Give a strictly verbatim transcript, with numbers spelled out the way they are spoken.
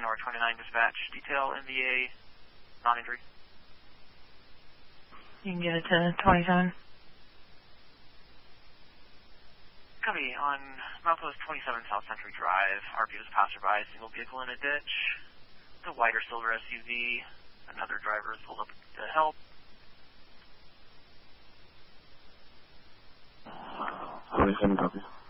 or twenty-nine dispatch, detail M V A, non-injury. You can get it to twenty-seven. Copy. On milepost twenty-seven South Century Drive, R P was passerby, single vehicle in a ditch. The wider silver S U V. Another driver is pulled up to help. twenty-seven, copy.